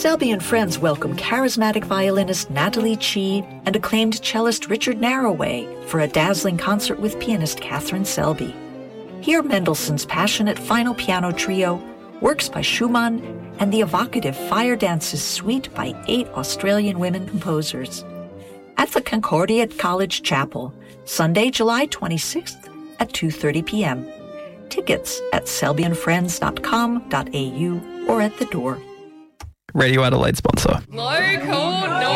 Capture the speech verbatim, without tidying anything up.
Selby and friends welcome charismatic violinist Natalie Chi and acclaimed cellist Richard Narroway for a dazzling concert with pianist Catherine Selby. Hear Mendelssohn's passionate final piano trio, works by Schumann, and the evocative Fire Dances suite by eight Australian women composers. At the Concordia College Chapel, Sunday, July twenty-sixth at two thirty p.m. Tickets at selby and friends dot com dot a u or at the door. Radio Adelaide sponsor. Local